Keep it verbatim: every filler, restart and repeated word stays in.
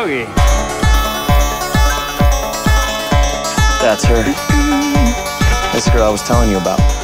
Yogi. That's her. This girl I was telling you about.